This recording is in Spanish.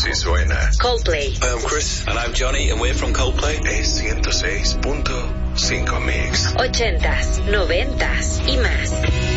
Así suena Coldplay. Hi, I'm Chris. And I'm Johnny, and we're from Coldplay. Es 106.5 Mix. 80s, 90s y más.